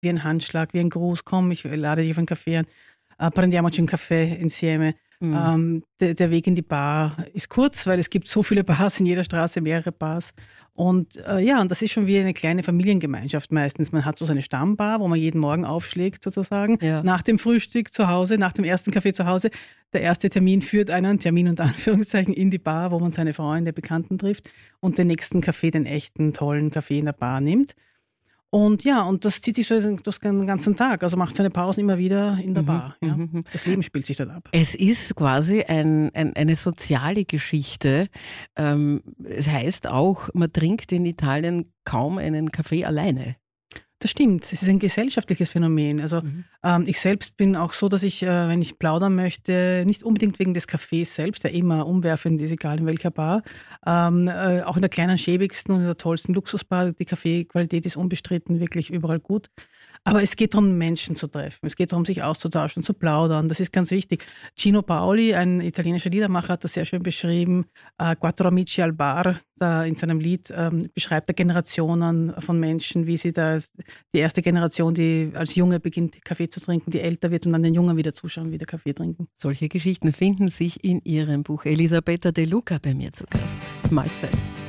wie ein Handschlag, wie ein Gruß, komm, ich lade dich auf einen Kaffee an, prendiamoci un caffè insieme. Mhm. Der Weg in die Bar ist kurz, weil es gibt so viele Bars in jeder Straße, mehrere Bars. Und ja, und das ist schon wie eine kleine Familiengemeinschaft meistens. Man hat so seine Stammbar, wo man jeden Morgen aufschlägt sozusagen, Ja. nach dem Frühstück zu Hause, nach dem ersten Kaffee zu Hause. Der erste Termin führt einen, Termin unter Anführungszeichen, in die Bar, wo man seine Freunde, Bekannten trifft und den nächsten Kaffee, den echten, tollen Kaffee in der Bar nimmt. Und ja, und das zieht sich so den ganzen Tag. Also macht seine Pausen immer wieder in der Mhm, Bar. Ja. mhm, mhm. Das Leben spielt sich dort ab. Es ist quasi eine soziale Geschichte. Es heißt auch, man trinkt in Italien kaum einen Kaffee alleine. Das stimmt, es ist ein gesellschaftliches Phänomen. Also, Mhm. ich selbst bin auch so, dass ich, wenn ich plaudern möchte, nicht unbedingt wegen des Kaffees selbst, der immer umwerfend ist, egal in welcher Bar, auch in der kleinen, schäbigsten und in der tollsten Luxusbar, die Kaffeequalität ist unbestritten wirklich überall gut. Aber es geht darum, Menschen zu treffen. Es geht darum, sich auszutauschen, zu plaudern. Das ist ganz wichtig. Gino Paoli, ein italienischer Liedermacher, hat das sehr schön beschrieben. Quattro amici al bar, da in seinem Lied beschreibt er Generationen von Menschen, wie sie da die erste Generation, die als Junge beginnt, Kaffee zu trinken, die älter wird und dann den Jungen wieder zuschauen, wieder Kaffee trinken. Solche Geschichten finden sich in Ihrem Buch. Elisabetta De Luca bei mir zu Gast. Mahlzeit.